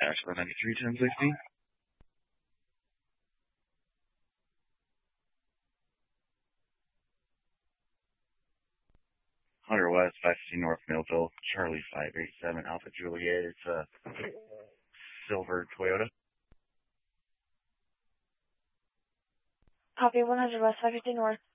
Ashland 93 1060. 100 West, 550 North Millville, Charlie 587 Alpha Juliet. It's a silver Toyota. Copy 100 West, 550 North.